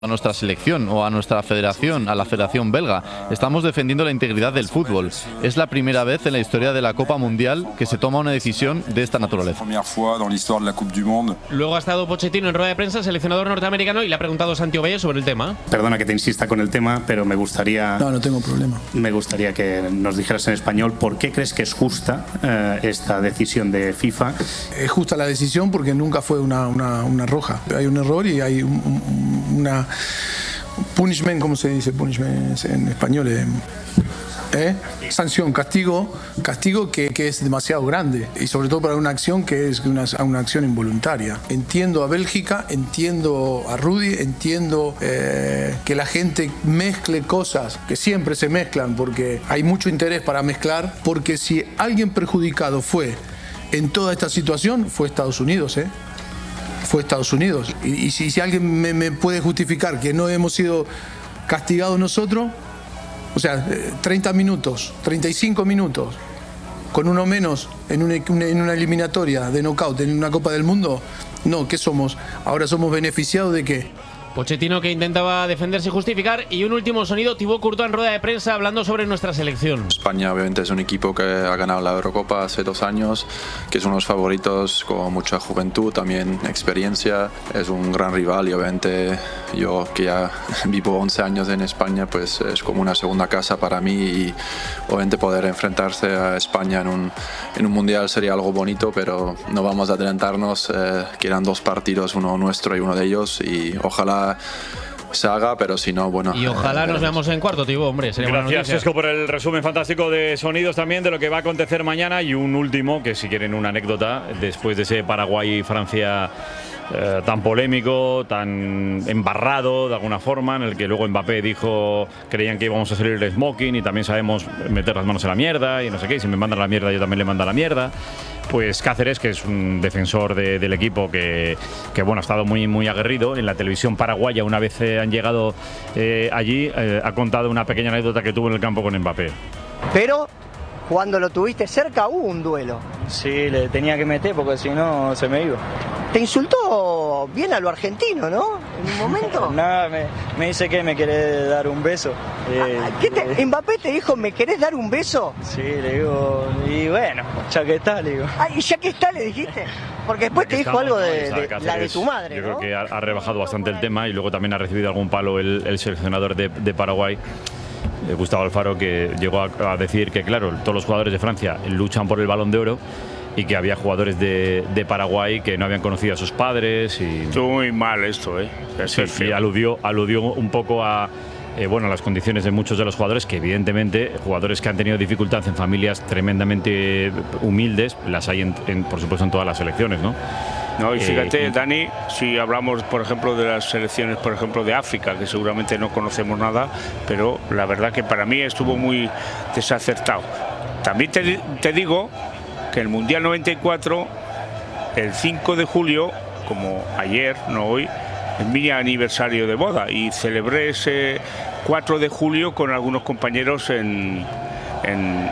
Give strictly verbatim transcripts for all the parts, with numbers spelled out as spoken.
a nuestra selección o a nuestra federación, a la Federación Belga. Estamos defendiendo la integridad del fútbol. Es la primera vez en la historia de la Copa Mundial que se toma una decisión de esta naturaleza. Luego ha estado Pochettino en rueda de prensa, seleccionador norteamericano, y le ha preguntado Santi Oveyo sobre el tema. Perdona que te insista con el tema, pero me gustaría… No, no tengo problema. Me gustaría que nos dijeras en español por qué crees que es justa eh, esta decisión de FIFA. Es justa la decisión porque nunca fue una, una, una roja. Hay un error y hay un, un, una… punishment, ¿cómo se dice punishment en español? Eh, ¿eh? Sanción, castigo, castigo que, que es demasiado grande y sobre todo para una acción que es una, una acción involuntaria. Entiendo a Bélgica, entiendo a Rudy, entiendo eh, que la gente mezcle cosas que siempre se mezclan porque hay mucho interés para mezclar, porque si alguien perjudicado fue en toda esta situación fue Estados Unidos, ¿eh? Fue Estados Unidos. Y, y si, si alguien me, me puede justificar que no hemos sido castigados nosotros, o sea, treinta minutos, treinta y cinco minutos, con uno menos en una, en una eliminatoria de knockout en una Copa del Mundo, no, ¿qué somos? Ahora somos beneficiados de qué. Pochettino que intentaba defenderse y justificar. Y un último sonido, Thibaut Courtois en rueda de prensa hablando sobre nuestra selección. España obviamente es un equipo que ha ganado la Eurocopa hace dos años, que es uno de los favoritos con mucha juventud, también experiencia, es un gran rival y obviamente yo que ya vivo once años en España, pues es como una segunda casa para mí y obviamente poder enfrentarse a España en un, en un mundial sería algo bonito, pero no vamos a adelantarnos, eh, quedan dos partidos, uno nuestro y uno de ellos y ojalá se haga, pero si no, bueno. Y ojalá nos veamos en cuarto, tío, hombre. Sería Gracias, Sesco, por el resumen fantástico de sonidos también de lo que va a acontecer mañana. Y un último, que si quieren una anécdota, después de ese Paraguay-Francia eh, tan polémico, tan embarrado de alguna forma, en el que luego Mbappé dijo creían que íbamos a salir el smoking y también sabemos meter las manos en la mierda y no sé qué, y si me mandan a la mierda yo también le mando a la mierda. Pues Cáceres, que es un defensor de, del equipo que, que bueno, ha estado muy, muy aguerrido en la televisión paraguaya, una vez eh, han llegado eh, allí, eh, ha contado una pequeña anécdota que tuvo en el campo con Mbappé. Pero cuando lo tuviste cerca hubo un duelo. Sí, le tenía que meter porque si no se me iba. Te insultó bien a lo argentino, ¿no? En un momento. Nada, me, me dice que me quiere dar un beso. Eh, ¿Qué te, ¿Mbappé te dijo, me querés dar un beso? Sí, le digo, y bueno, ya que está, le digo. Ah, y ya que está, le dijiste. Porque después te dijo algo de, de la de tu madre, Yo ¿no? creo que ha, ha rebajado bastante el tema y luego también ha recibido algún palo el, el seleccionador de, de Paraguay, eh, Gustavo Alfaro, que llegó a, a decir que, claro, todos los jugadores de Francia luchan por el Balón de Oro y que había jugadores de, de Paraguay que no habían conocido a sus padres. Y estuvo muy mal esto, ¿eh? Sí, y aludió, aludió un poco a eh, bueno, las condiciones de muchos de los jugadores, que evidentemente, jugadores que han tenido dificultad en familias tremendamente humildes, las hay, en, en, por supuesto, en todas las selecciones, ¿no? No, y fíjate, eh, Dani, si hablamos, por ejemplo, de las selecciones, por ejemplo, de África, que seguramente no conocemos nada, pero la verdad que para mí estuvo muy desacertado. También te, te digo que el Mundial noventa y cuatro, el cinco de julio, como ayer, no hoy, es mi aniversario de boda y celebré ese cuatro de julio con algunos compañeros en… en,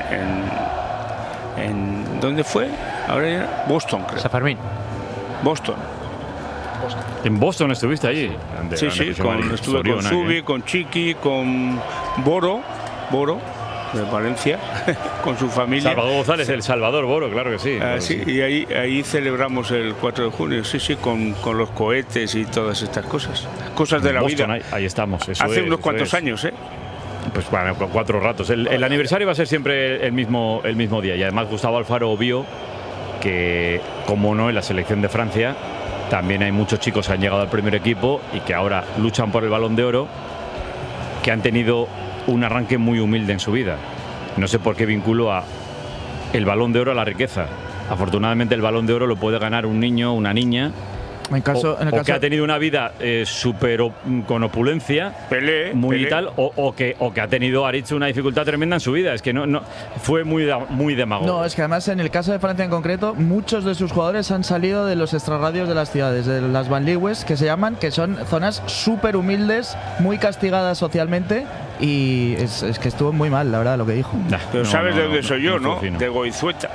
en, en ¿dónde fue? Ahora ya, Boston, creo. San Fermín. Boston. Boston. ¿En Boston estuviste allí? Ande, sí, ande, sí, con, estuve Soriona, con Subi, ¿eh? Con Chiqui, con Boro, Boro de Valencia, con su familia. Salvador González, el Salvador Boro, claro que sí. Ah, claro sí, sí. Y ahí, ahí celebramos el cuatro de junio, sí, sí, con, con los cohetes y todas estas cosas. Cosas de la Boston, vida. Ahí, ahí estamos. Eso Hace es, unos cuantos es. años, ¿eh? Pues bueno, cuatro ratos. El, el aniversario va a ser siempre el mismo, el mismo día. Y además Gustavo Alfaro vio que, como no, en la selección de Francia también hay muchos chicos que han llegado al primer equipo y que ahora luchan por el Balón de Oro, que han tenido un arranque muy humilde en su vida. No sé por qué vinculo a el Balón de Oro a la riqueza. Afortunadamente el Balón de Oro lo puede ganar un niño, una niña, en caso, o, en el o caso... que ha tenido una vida eh, súper con opulencia, Pelé, muy Pelé. y tal, o, o, que, o que ha tenido Aritz una dificultad tremenda en su vida. Es que no, no fue muy, muy demagogo. No, es que además en el caso de Francia en concreto, muchos de sus jugadores han salido de los extrarradios de las ciudades, de las banlieues, que se llaman, que son zonas súper humildes, muy castigadas socialmente. Y es, es que estuvo muy mal, la verdad, lo que dijo. Nah, Pero no, sabes no, de dónde no, soy yo, ¿no? ¿no? De Goizueta.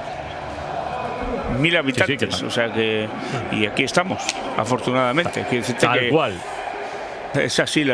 Mil habitantes, sí, sí, o sea que… Y aquí estamos, afortunadamente. Tal, tal que, cual. Es así.